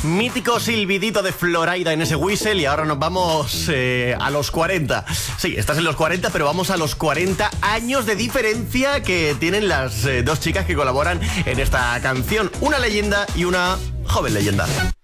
Mítico silbidito de Floraida en ese whistle. Y ahora nos vamos a los 40. Sí, estás en los 40, pero vamos a los 40 años de diferencia que tienen las dos chicas que colaboran en esta canción. Una leyenda y una joven leyenda.